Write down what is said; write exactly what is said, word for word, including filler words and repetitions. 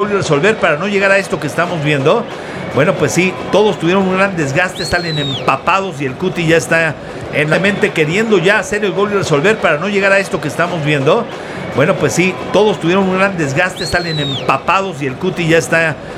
gol y resolver para no llegar a esto que estamos viendo. Bueno, pues sí, todos tuvieron un gran desgaste, salen empapados y el Cuti ya está en la mente queriendo ya hacer el gol y resolver para no llegar a esto que estamos viendo. Bueno, pues sí, todos tuvieron un gran desgaste, salen empapados y el Cuti ya está